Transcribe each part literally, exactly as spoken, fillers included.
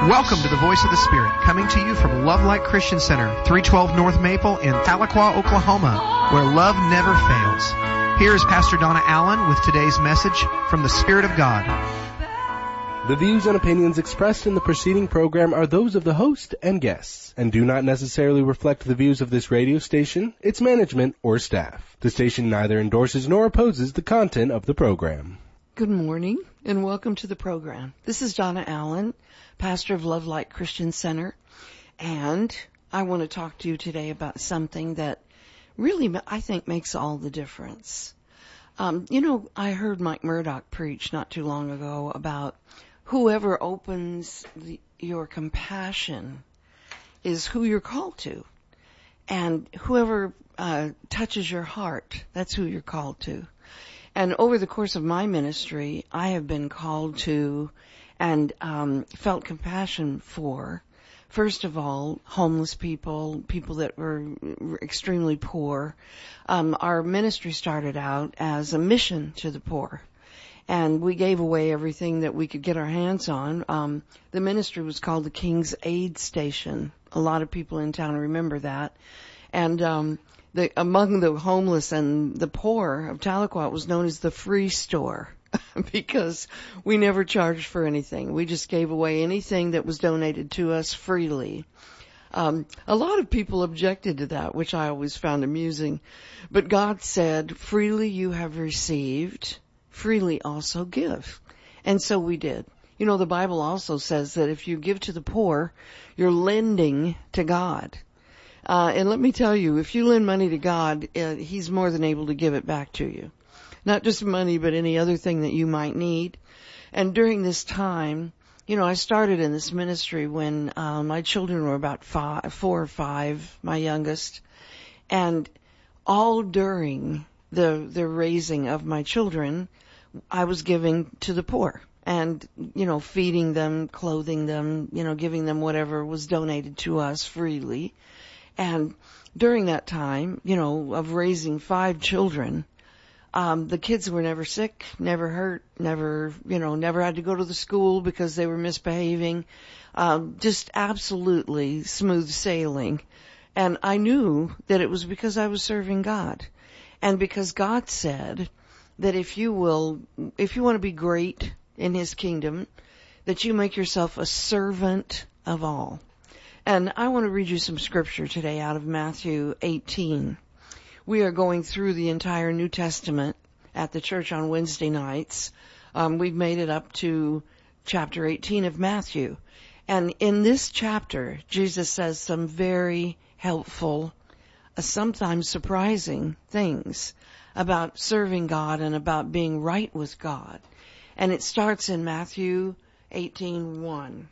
Welcome to the Voice of the Spirit, coming to you from Love Light Christian Center, three twelve North Maple in Tahlequah, Oklahoma, where love never fails. Here is Pastor Donna Allen with today's message from the Spirit of God. The views and opinions expressed in the preceding program are those of the host and guests, and do not necessarily reflect the views of this radio station, its management, or staff. The station neither endorses nor opposes the content of the program. Good morning, and welcome to the program. This is Donna Allen, pastor of Love Light Christian Center, and I want to talk to you today about something that really, I think, makes all the difference. Um, you know, I heard Mike Murdock preach not too long ago about whoever opens the, your compassion is who you're called to, and whoever uh, touches your heart, that's who you're called to. And over the course of my ministry, I have been called to and um, felt compassion for, first of all, homeless people, people that were extremely poor. Um, our ministry started out as a mission to the poor, and we gave away everything that we could get our hands on. Um, the ministry was called the King's Aid Station. A lot of people in town remember that. And um, the, among the homeless and the poor of Tahlequah, it was known as the free store. Because we never charged for anything. We just gave away anything that was donated to us freely. Um, a lot of people objected to that, which I always found amusing. But God said, freely you have received, freely also give. And so we did. You know, the Bible also says that if you give to the poor, you're lending to God. Uh, and let me tell you, if you lend money to God, uh, He's more than able to give it back to you. Not just money, but any other thing that you might need. And during this time, you know, I started in this ministry when uh, my children were about five, four or five, my youngest. And all during the the raising of my children, I was giving to the poor and, you know, feeding them, clothing them, you know, giving them whatever was donated to us freely. And during that time, you know, of raising five children, Um, the kids were never sick, never hurt, never, you know, never had to go to the school because they were misbehaving. Um, just absolutely smooth sailing. And I knew that it was because I was serving God. And because God said that if you will, if you want to be great in His kingdom, that you make yourself a servant of all. And I want to read you some scripture today out of Matthew eighteen. We are going through the entire New Testament at the church on Wednesday nights. Um, we've made it up to chapter eighteen of Matthew. And in this chapter, Jesus says some very helpful, uh, sometimes surprising things about serving God and about being right with God. And it starts in Matthew eighteen one.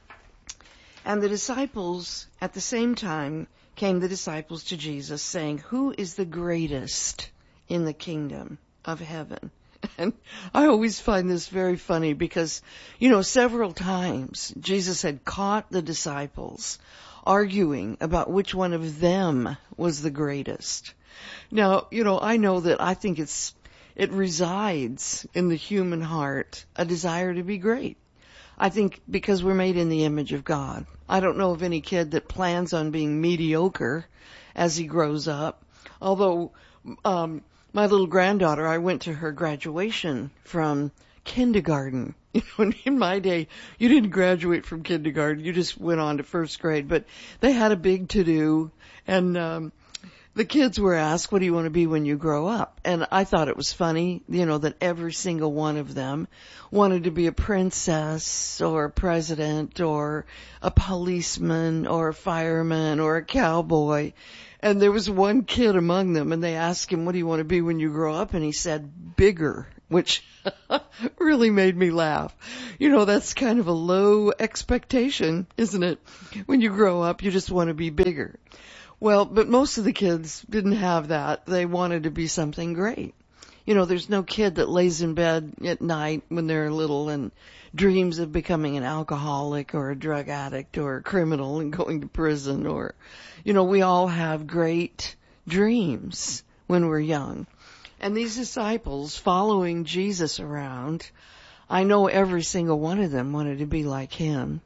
And the disciples at the same time came the disciples to Jesus, saying, who is the greatest in the kingdom of heaven? And I always find this very funny because, you know, several times Jesus had caught the disciples arguing about which one of them was the greatest. Now, you know, I know that I think it's, it resides in the human heart, a desire to be great. I think because we're made in the image of God. I don't know of any kid that plans on being mediocre as he grows up. Although, um, my little granddaughter, I went to her graduation from kindergarten. You know, in my day, you didn't graduate from kindergarten. You just went on to first grade. But they had a big to-do, and um the kids were asked, what do you want to be when you grow up? And I thought it was funny, you know, that every single one of them wanted to be a princess or a president or a policeman or a fireman or a cowboy. And there was one kid among them, and they asked him, what do you want to be when you grow up? And he said, bigger, which really made me laugh. You know, that's kind of a low expectation, isn't it? When you grow up, you just want to be bigger. Well, but most of the kids didn't have that. They wanted to be something great. You know, there's no kid that lays in bed at night when they're little and dreams of becoming an alcoholic or a drug addict or a criminal and going to prison or, you know, we all have great dreams when we're young. And these disciples following Jesus around, I know every single one of them wanted to be like Him.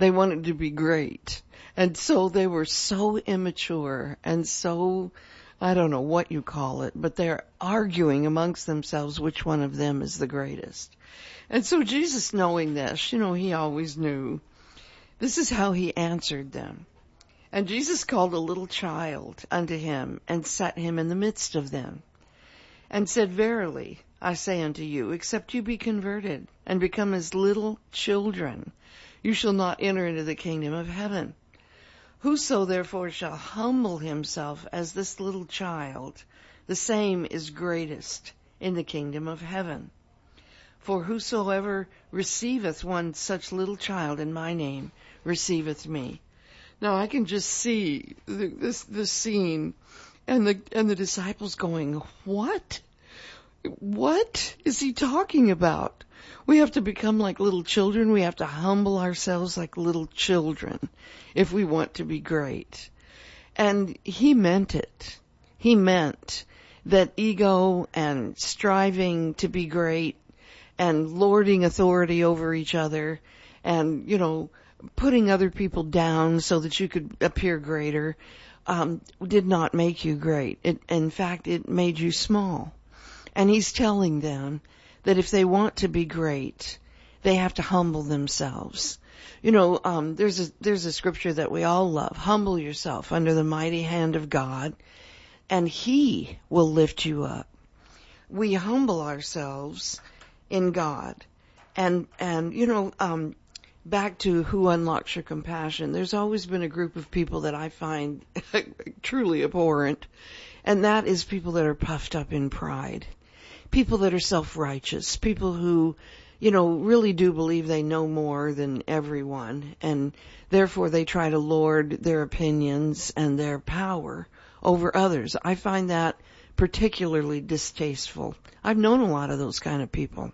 They wanted to be great. And so they were so immature and so, I don't know what you call it, but they're arguing amongst themselves which one of them is the greatest. And so Jesus, knowing this, you know, he always knew, this is how he answered them. And Jesus called a little child unto him and set him in the midst of them and said, Verily, I say unto you, except you be converted and become as little children, you shall not enter into the kingdom of heaven. Whoso therefore shall humble himself as this little child, the same is greatest in the kingdom of heaven. For whosoever receiveth one such little child in my name receiveth me. Now I can just see the, this this scene, and the and the disciples going, "What? What is he talking about? We have to become like little children. We have to humble ourselves like little children if we want to be great." And he meant it. He meant that ego and striving to be great and lording authority over each other and, you know, putting other people down so that you could appear greater, um, did not make you great. It, in fact, it made you small. And he's telling them that if they want to be great, they have to humble themselves. You know, um, there's a, there's a scripture that we all love. Humble yourself under the mighty hand of God, and he will lift you up. We humble ourselves in God. And, and, you know, um, back to who unlocks your compassion, there's always been a group of people that I find truly abhorrent, and that is people that are puffed up in pride. People that are self-righteous, people who, you know, really do believe they know more than everyone, and therefore they try to lord their opinions and their power over others. I find that particularly distasteful. I've known a lot of those kind of people.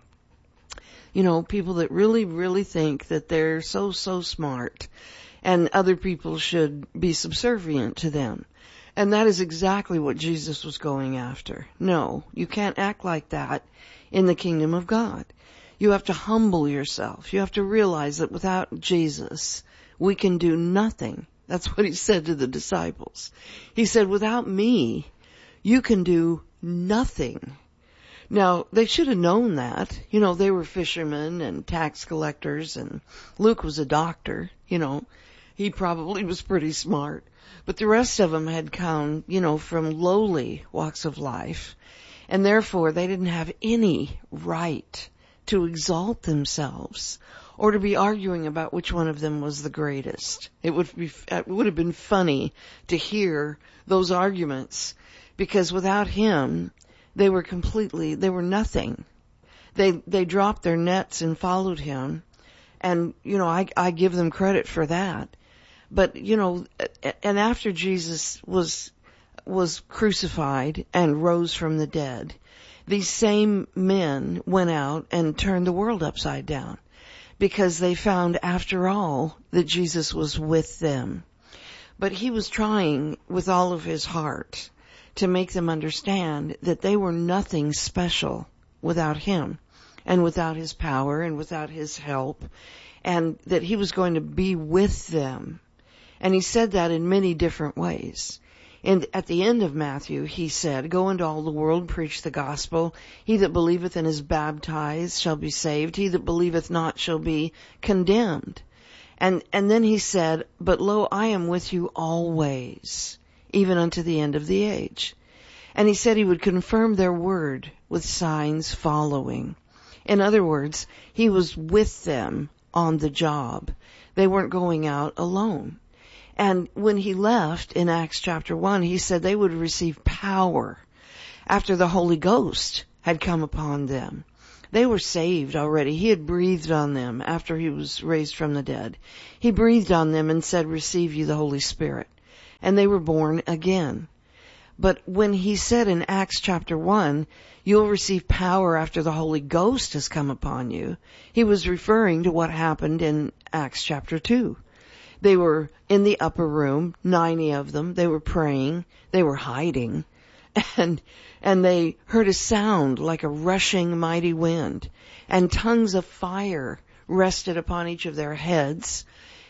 You know, people that really, really think that they're so, so smart and other people should be subservient to them. And that is exactly what Jesus was going after. No, you can't act like that in the kingdom of God. You have to humble yourself. You have to realize that without Jesus, we can do nothing. That's what he said to the disciples. He said, without me, you can do nothing. Now, they should have known that. You know, they were fishermen and tax collectors, and Luke was a doctor. You know, he probably was pretty smart. But the rest of them had come, you know, from lowly walks of life, and therefore they didn't have any right to exalt themselves or to be arguing about which one of them was the greatest. It would be, it would have been funny to hear those arguments, because without him, they were completely, they were nothing. They, they dropped their nets and followed him. And, you know, I, I give them credit for that. But, you know, and after Jesus was, was crucified and rose from the dead, these same men went out and turned the world upside down, because they found, after all, that Jesus was with them. But he was trying with all of his heart to make them understand that they were nothing special without him and without his power and without his help, and that he was going to be with them. And he said that in many different ways. And at the end of Matthew, he said, go into all the world, preach the gospel. He that believeth and is baptized shall be saved. He that believeth not shall be condemned. And, and then he said, but lo, I am with you always, even unto the end of the age. And he said he would confirm their word with signs following. In other words, he was with them on the job. They weren't going out alone. And when he left in Acts chapter one, he said they would receive power after the Holy Ghost had come upon them. They were saved already. He had breathed on them after he was raised from the dead. He breathed on them and said, receive you the Holy Spirit. And they were born again. But when he said in Acts chapter one, you'll receive power after the Holy Ghost has come upon you, he was referring to what happened in Acts chapter two. They were in the upper room, ninety of them. They were praying. They were hiding. And, and they heard a sound like a rushing mighty wind, and tongues of fire rested upon each of their heads.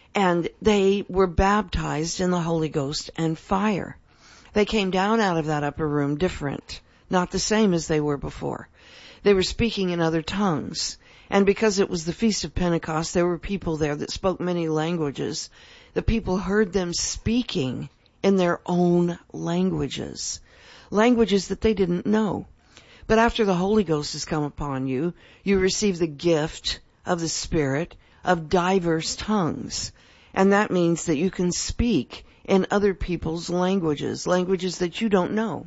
And they were baptized in the Holy Ghost and fire. They came down out of that upper room different, not the same as they were before. They were speaking in other tongues. And because it was the Feast of Pentecost, there were people there that spoke many languages. The people heard them speaking in their own languages, languages that they didn't know. But after the Holy Ghost has come upon you, you receive the gift of the Spirit of diverse tongues. And that means that you can speak in other people's languages, languages that you don't know.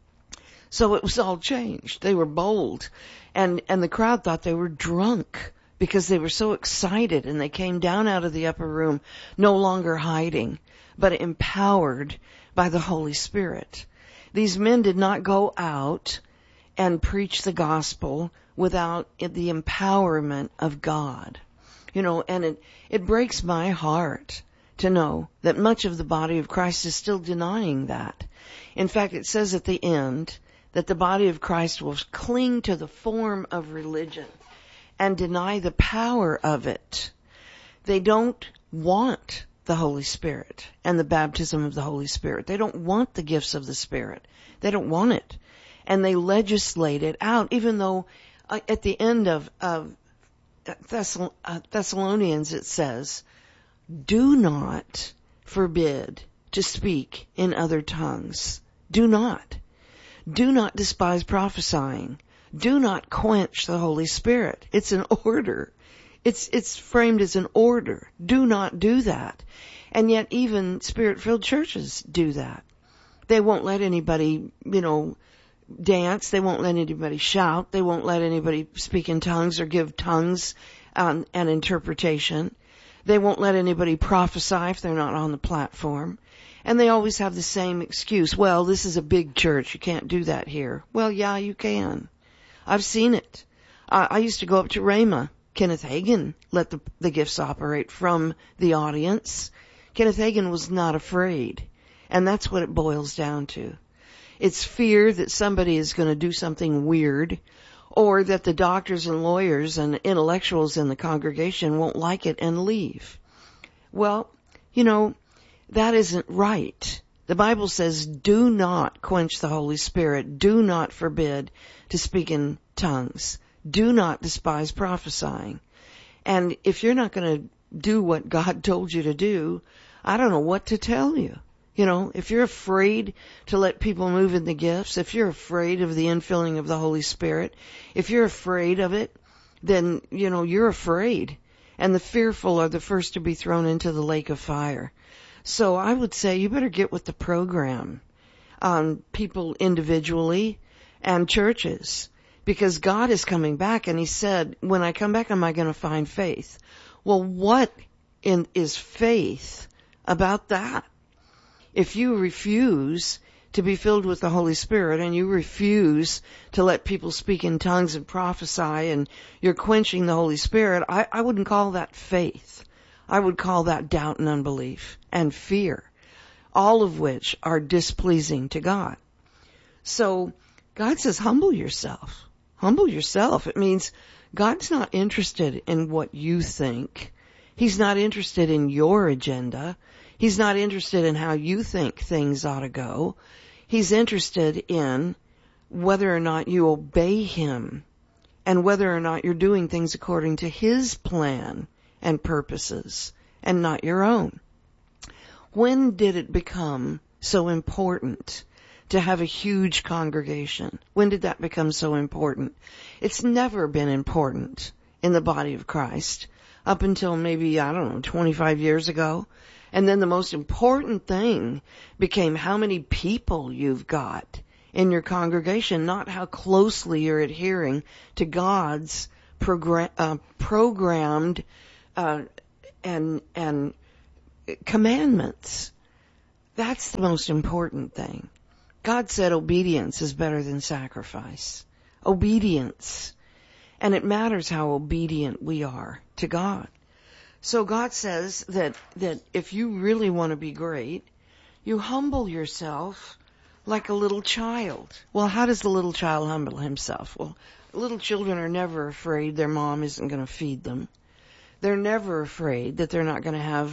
So it was all changed. They were bold. And, and the crowd thought they were drunk because they were so excited, and they came down out of the upper room no longer hiding, but empowered by the Holy Spirit. These men did not go out and preach the gospel without the empowerment of God. You know, and it, it breaks my heart to know that much of the body of Christ is still denying that. In fact, it says at the end that the body of Christ will cling to the form of religion and deny the power of it. They don't want the Holy Spirit and the baptism of the Holy Spirit. They don't want the gifts of the Spirit. They don't want it. And they legislate it out, even though uh, at the end of, of Thessal- uh, Thessalonians it says, do not forbid to speak in other tongues. Do not. Do not despise prophesying. Do not quench the Holy Spirit. It's an order. It's, it's framed as an order. Do not do that. And yet even Spirit-filled churches do that. They won't let anybody, you know, dance. They won't let anybody shout. They won't let anybody speak in tongues or give tongues um, and interpretation. They won't let anybody prophesy if they're not on the platform. And they always have the same excuse. Well, this is a big church. You can't do that here. Well, yeah, you can. I've seen it. I, I used to go up to Rhema. Kenneth Hagin let the, the gifts operate from the audience. Kenneth Hagin was not afraid. And that's what it boils down to. It's fear that somebody is going to do something weird, or that the doctors and lawyers and intellectuals in the congregation won't like it and leave. Well, you know, that isn't right. The Bible says, do not quench the Holy Spirit. Do not forbid to speak in tongues. Do not despise prophesying. And if you're not going to do what God told you to do, I don't know what to tell you. You know, if you're afraid to let people move in the gifts, if you're afraid of the infilling of the Holy Spirit, if you're afraid of it, then, you know, you're afraid. And the fearful are the first to be thrown into the lake of fire. So I would say you better get with the program, um, people individually and churches, because God is coming back, and He said, when I come back, am I going to find faith? Well, what in, is faith about that? If you refuse to be filled with the Holy Spirit, and you refuse to let people speak in tongues and prophesy, and you're quenching the Holy Spirit, I, I wouldn't call that faith. I would call that doubt and unbelief and fear, all of which are displeasing to God. So God says, humble yourself. Humble yourself. It means God's not interested in what you think. He's not interested in your agenda. He's not interested in how you think things ought to go. He's interested in whether or not you obey Him and whether or not you're doing things according to His plan and purposes and not your own. When did it become so important to have a huge congregation? When did that become so important? It's never been important in the body of Christ up until maybe, I don't know, twenty-five years ago. And then the most important thing became how many people you've got in your congregation, not how closely you're adhering to God's program, uh, programmed uh, and and commandments. That's the most important thing. God said obedience is better than sacrifice. Obedience. And it matters how obedient we are to God. So God says that, that if you really want to be great, you humble yourself like a little child. Well, how does the little child humble himself? Well, little children are never afraid their mom isn't going to feed them. They're never afraid that they're not going to have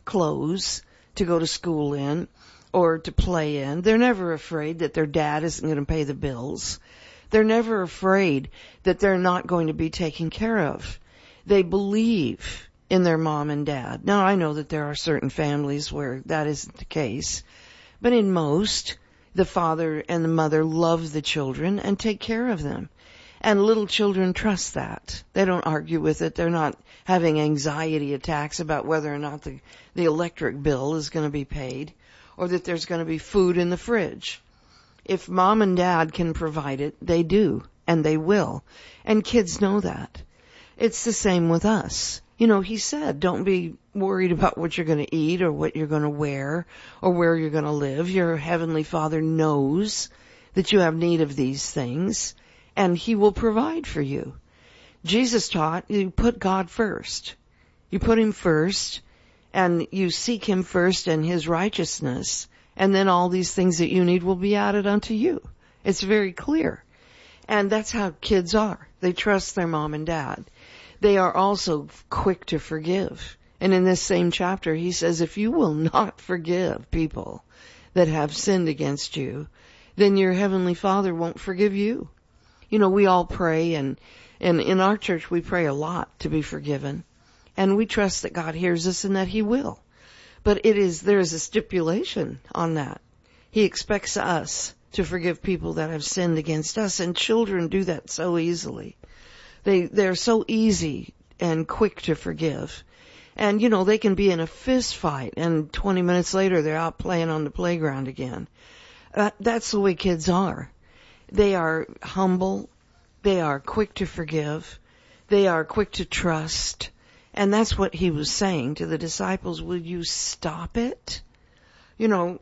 clothes to go to school in or to play in. They're never afraid that their dad isn't going to pay the bills. They're never afraid that they're not going to be taken care of. They believe in their mom and dad. Now, I know that there are certain families where that isn't the case, but in most, the father and the mother love the children and take care of them. And little children trust that. They don't argue with it. They're not having anxiety attacks about whether or not the, the electric bill is going to be paid or that there's going to be food in the fridge. If mom and dad can provide it, they do, and they will. And kids know that. It's the same with us. You know, he said, don't be worried about what you're going to eat or what you're going to wear or where you're going to live. Your heavenly Father knows that you have need of these things, and he will provide for you. Jesus taught you put God first. You put him first, and you seek him first and his righteousness, and then all these things that you need will be added unto you. It's very clear. And that's how kids are. They trust their mom and dad. They are also quick to forgive. And in this same chapter, he says, if you will not forgive people that have sinned against you, then your heavenly Father won't forgive you. You know, we all pray, and, and in our church we pray a lot to be forgiven. And we trust that God hears us and that he will. But it is, there is a stipulation on that. He expects us to forgive people that have sinned against us, and children do that so easily. They, they're so easy and quick to forgive. And, you know, they can be in a fist fight, and twenty minutes later they're out playing on the playground again. Uh, that's the way kids are. They are humble. They are quick to forgive. They are quick to trust. And that's what he was saying to the disciples. Will you stop it? You know,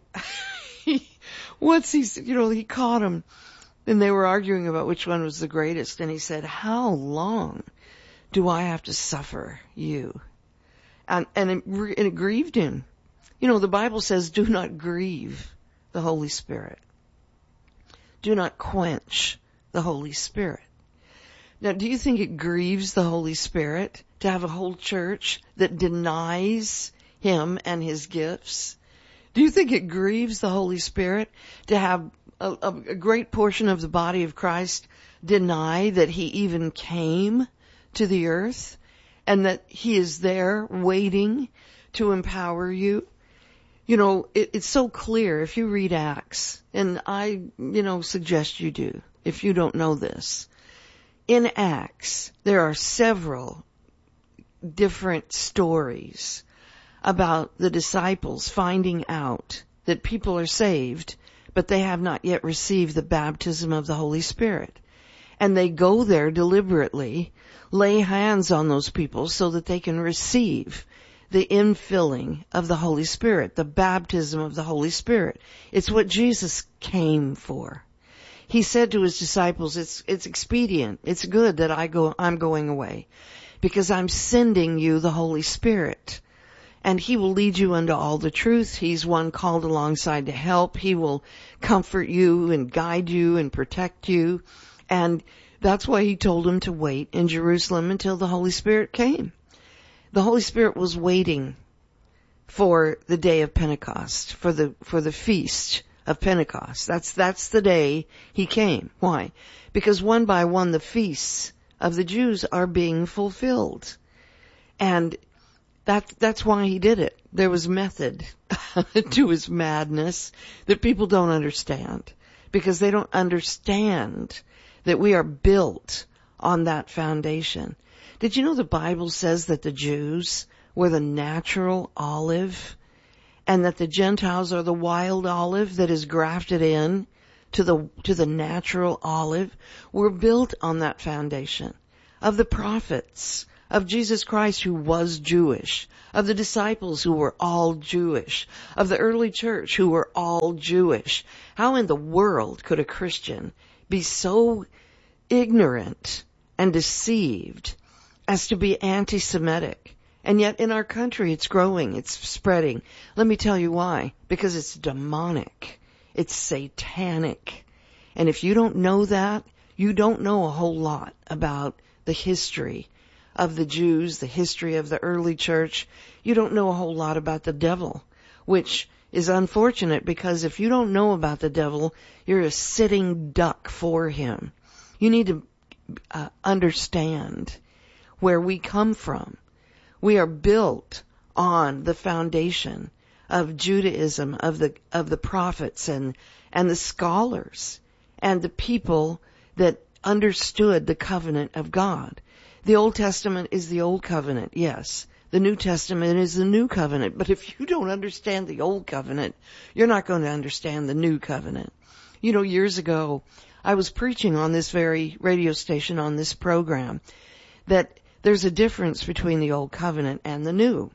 he, once he, you know, he caught them, and they were arguing about which one was the greatest. And he said, how long do I have to suffer you? And, and, it, and it grieved him. You know, the Bible says, do not grieve the Holy Spirit. Do not quench the Holy Spirit. Now, do you think it grieves the Holy Spirit to have a whole church that denies him and his gifts? Do you think it grieves the Holy Spirit to have a, a, a great portion of the body of Christ deny that he even came to the earth and that he is there waiting to empower you? You know, it, it's so clear if you read Acts, and I, you know, suggest you do if you don't know this. In Acts, there are several different stories about the disciples finding out that people are saved, but they have not yet received the baptism of the Holy Spirit. And they go there deliberately, lay hands on those people so that they can receive the infilling of the Holy Spirit, the baptism of the Holy Spirit. It's what Jesus came for. He said to his disciples, it's, it's expedient, it's good that I go, I'm going away, because I'm sending you the Holy Spirit. And he will lead you unto all the truth. He's one called alongside to help. He will comfort you and guide you and protect you. And that's why he told them to wait in Jerusalem until the Holy Spirit came. The Holy Spirit was waiting for the day of Pentecost, for the, for the feast of Pentecost. That's, that's the day he came. Why? Because one by one the feasts of the Jews are being fulfilled. And that, that's why he did it. There was method to his madness that people don't understand, because they don't understand that we are built on that foundation. Did you know the Bible says that the Jews were the natural olive, and that the Gentiles are the wild olive that is grafted in to the, to the natural olive? We're built on that foundation of the prophets, of Jesus Christ who was Jewish, of the disciples who were all Jewish, of the early church who were all Jewish. How in the world could a Christian be so ignorant and deceived as to be anti-Semitic? And yet in our country it's growing, it's spreading. Let me tell you why. Because it's demonic. It's satanic. And if you don't know that, you don't know a whole lot about the history of the Jews, the history of the early church, you don't know a whole lot about the devil, which is unfortunate because if you don't know about the devil, you're a sitting duck for him. You need to uh, understand where we come from. We are built on the foundation of Judaism, of the of the prophets and and the scholars and the people that understood the covenant of God. The Old Testament is the Old Covenant, yes. The New Testament is the New Covenant. But if you don't understand the Old Covenant, you're not going to understand the New Covenant. You know, years ago, I was preaching on this very radio station, on this program, that there's a difference between the Old Covenant and the New.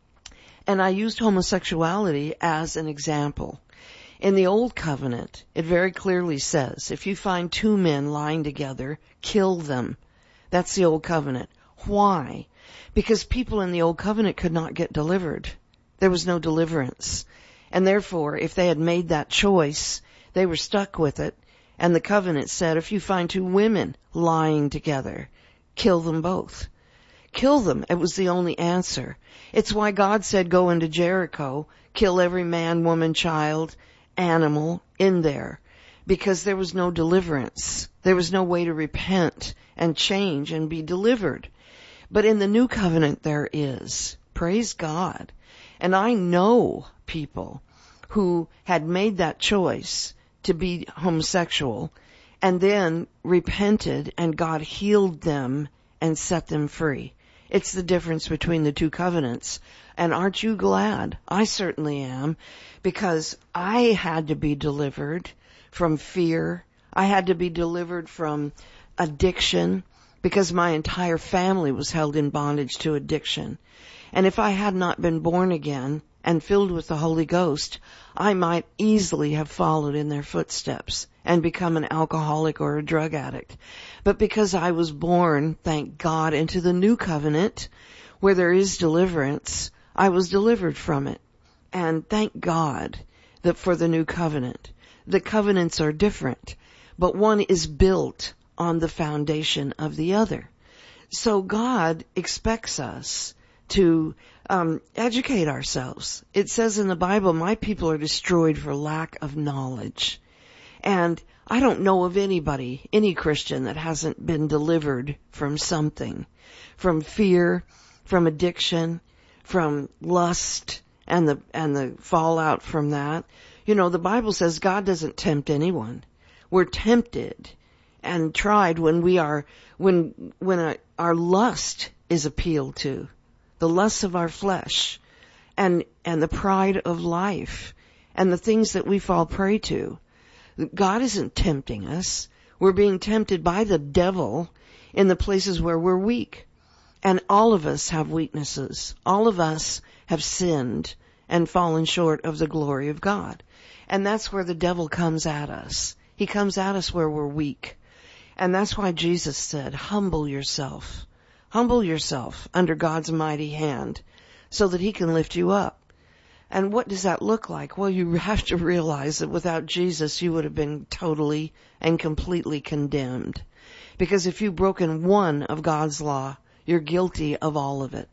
And I used homosexuality as an example. In the Old Covenant, it very clearly says, if you find two men lying together, kill them. That's the Old Covenant. Why? Because people in the Old Covenant could not get delivered. There was no deliverance. And therefore, if they had made that choice, they were stuck with it. And the covenant said, if you find two women lying together, kill them both. Kill them. It was the only answer. It's why God said, go into Jericho, kill every man, woman, child, animal in there. Because there was no deliverance. There was no way to repent and change and be delivered. But in the New Covenant there is. Praise God. And I know people who had made that choice to be homosexual and then repented and God healed them and set them free. It's the difference between the two covenants. And aren't you glad? I certainly am, because I had to be delivered from fear. I had to be delivered from addiction, because my entire family was held in bondage to addiction. And if I had not been born again and filled with the Holy Ghost, I might easily have followed in their footsteps and become an alcoholic or a drug addict. But because I was born, thank God, into the New Covenant, where there is deliverance, I was delivered from it. And thank God that for the New Covenant, the covenants are different, but one is built on the foundation of the other. So God expects us to um, educate ourselves. It says in the Bible, my people are destroyed for lack of knowledge. And I don't know of anybody, any Christian, that hasn't been delivered from something, from fear, from addiction, from lust, and the and the fallout from that. You know, the Bible says God doesn't tempt anyone. We're tempted and tried when we are, when, when a, our lust is appealed to, the lust of our flesh and, and the pride of life and the things that we fall prey to. God isn't tempting us. We're being tempted by the devil in the places where we're weak. And all of us have weaknesses. All of us have sinned and fallen short of the glory of God. And that's where the devil comes at us. He comes at us where we're weak. And that's why Jesus said, humble yourself. Humble yourself under God's mighty hand so that he can lift you up. And what does that look like? Well, you have to realize that without Jesus, you would have been totally and completely condemned. Because if you've broken one of God's law, you're guilty of all of it.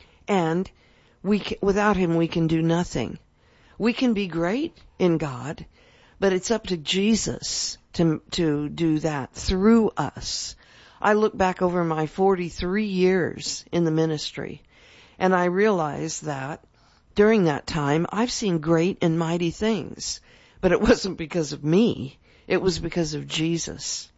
And we, without him, we can do nothing. We can be great in God, but it's up to Jesus to, to do that through us. I look back over my forty-three years in the ministry, and I realize that during that time, I've seen great and mighty things, but it wasn't because of me. It was because of Jesus.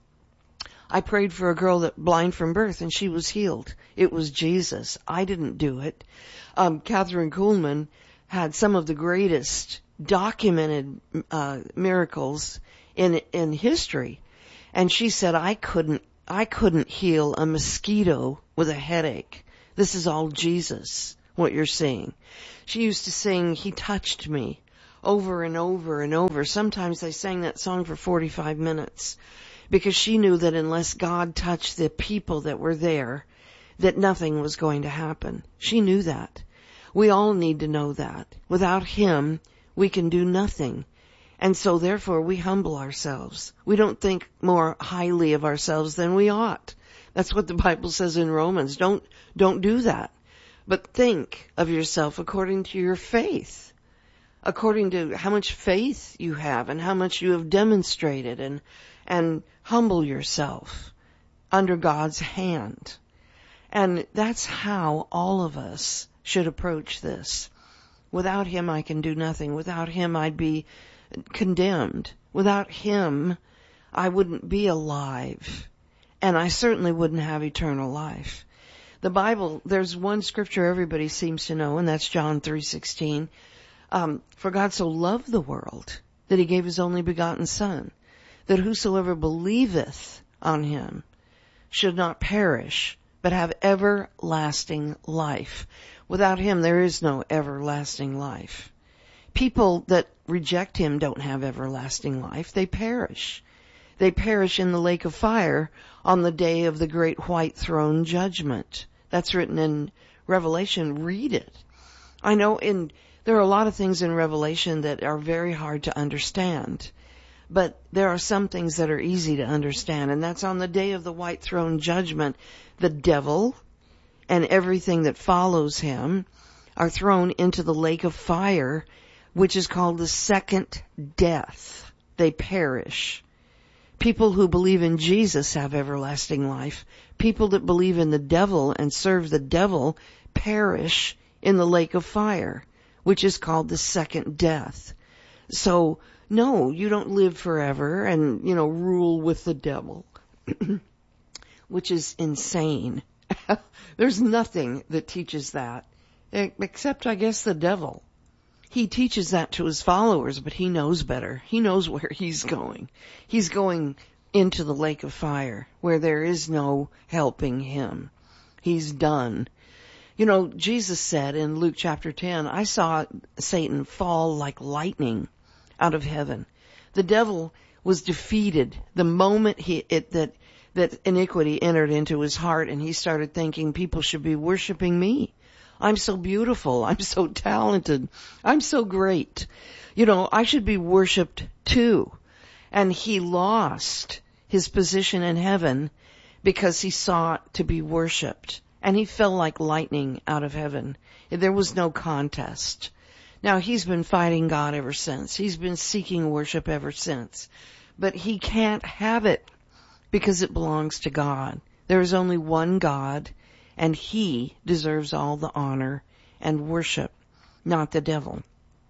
I prayed for a girl that blind from birth, and she was healed. It was Jesus. I didn't do it. Um, Catherine Kuhlman had some of the greatest documented uh, miracles in in history, and she said, "I couldn't, I couldn't heal a mosquito with a headache. This is all Jesus. What you're seeing." She used to sing, "He touched me," over and over and over. Sometimes they sang that song for forty-five minutes because she knew that unless God touched the people that were there, that nothing was going to happen. She knew that. We all need to know that. Without him, we can do nothing. And so therefore we humble ourselves. We don't think more highly of ourselves than we ought. That's what the Bible says in Romans. Don't, don't do that. But think of yourself according to your faith, according to how much faith you have and how much you have demonstrated, and, and humble yourself under God's hand. And that's how all of us should approach this. Without Him, I can do nothing. Without Him, I'd be condemned. Without Him, I wouldn't be alive. And I certainly wouldn't have eternal life. The Bible, there's one scripture everybody seems to know, and that's John three sixteen. Um, For God so loved the world that He gave His only begotten Son, that whosoever believeth on Him should not perish, but have everlasting life. Without Him, there is no everlasting life. People that reject Him don't have everlasting life. They perish. They perish in the lake of fire on the day of the great white throne judgment. That's written in Revelation. Read it. I know in, there are a lot of things in Revelation that are very hard to understand. But there are some things that are easy to understand, and that's on the day of the white throne judgment. The devil and everything that follows him are thrown into the lake of fire, which is called the second death. They perish. People who believe in Jesus have everlasting life. People that believe in the devil and serve the devil perish in the lake of fire, which is called the second death. So, no, you don't live forever and, you know, rule with the devil, which is insane. There's nothing that teaches that, except, I guess, the devil. He teaches that to his followers, but he knows better. He knows where he's going. He's going into the lake of fire, where there is no helping him. He's done. You know, Jesus said in Luke chapter ten, I saw Satan fall like lightning out of heaven. The devil was defeated the moment he it, that that iniquity entered into his heart, and he started thinking people should be worshiping me. I'm so beautiful. I'm so talented. I'm so great. You know, I should be worshipped too. And he lost his position in heaven because he sought to be worshipped. And he fell like lightning out of heaven. There was no contest. Now, he's been fighting God ever since. He's been seeking worship ever since. But he can't have it because it belongs to God. There is only one God, and He deserves all the honor and worship, not the devil.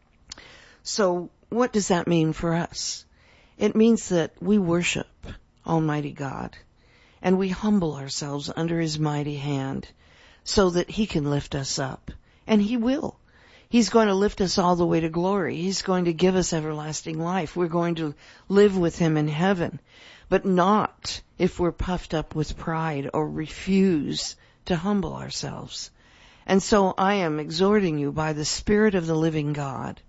So what does that mean for us? It means that we worship Almighty God, and we humble ourselves under His mighty hand so that He can lift us up. And He will. He's going to lift us all the way to glory. He's going to give us everlasting life. We're going to live with Him in heaven, but not if we're puffed up with pride or refuse to humble ourselves. And so I am exhorting you by the Spirit of the living God,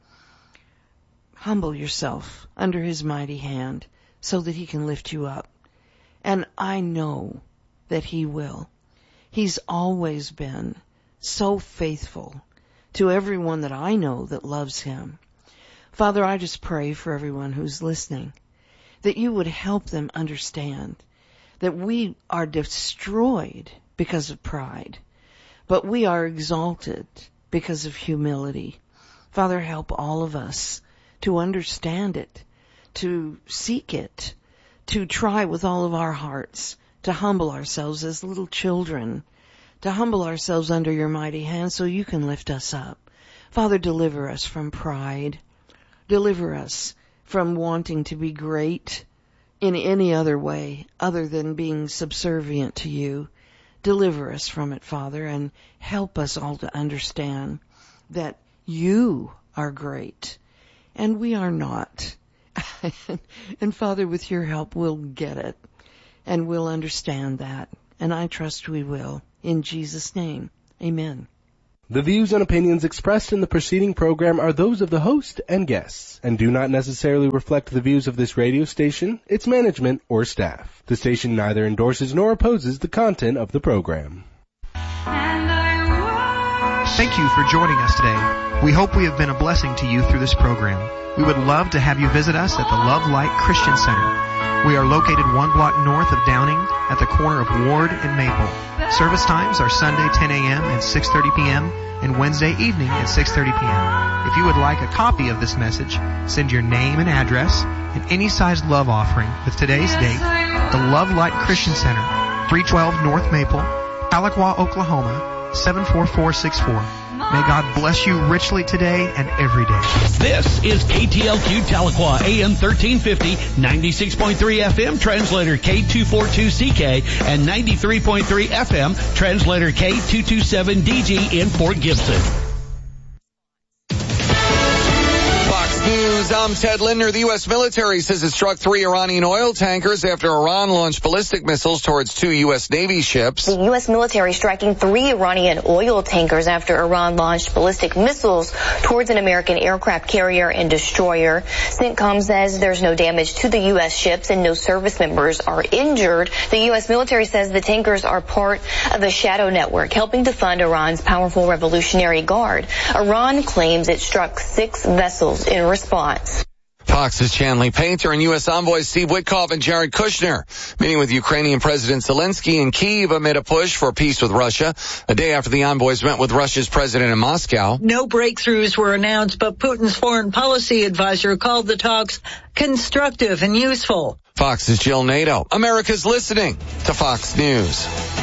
humble yourself under His mighty hand so that He can lift you up. And I know that He will. He's always been so faithful to everyone that I know that loves Him. Father, I just pray for everyone who's listening, that You would help them understand that we are destroyed because of pride, but we are exalted because of humility. Father, help all of us to understand it, to seek it, to try with all of our hearts, to humble ourselves as little children, to humble ourselves under Your mighty hand so You can lift us up. Father, deliver us from pride. Deliver us from wanting to be great in any other way other than being subservient to You. Deliver us from it, Father, and help us all to understand that You are great and we are not. And Father, with Your help, we'll get it and we'll understand that. And I trust we will. In Jesus' name, amen. The views and opinions expressed in the preceding program are those of the host and guests and do not necessarily reflect the views of this radio station, its management, or staff. The station neither endorses nor opposes the content of the program. Thank you for joining us today. We hope we have been a blessing to you through this program. We would love to have you visit us at the Love Light Christian Center, We are located one block north of Downing at the corner of Ward and Maple. Service times are Sunday ten a.m. and six thirty p.m. and Wednesday evening at six thirty p.m. If you would like a copy of this message, send your name and address and any size love offering with today's date. The Love Light Christian Center, three twelve North Maple, Tahlequah, Oklahoma, seven four four six four. May God bless you richly today and every day. This is K T L Q Tahlequah, A M thirteen fifty, ninety-six point three F M, translator K two forty-two C K, and ninety-three point three F M, translator K two twenty-seven D G in Fort Gibson. News, I'm Ted Lindner. The U S military says it struck three Iranian oil tankers after Iran launched ballistic missiles towards two U S Navy ships. The U S military striking three Iranian oil tankers after Iran launched ballistic missiles towards an American aircraft carrier and destroyer. CENTCOM says there's no damage to the U S ships and no service members are injured. The U S military says the tankers are part of a shadow network helping to fund Iran's powerful Revolutionary Guard. Iran claims it struck six vessels in response. Fox's Chanley Painter and U S envoys Steve Witkoff and Jared Kushner meeting with Ukrainian President Zelensky in Kyiv amid a push for peace with Russia. A day after the envoys met with Russia's president in Moscow. No breakthroughs were announced, but Putin's foreign policy advisor called the talks constructive and useful. Fox's Jill Nato. America's listening to Fox News.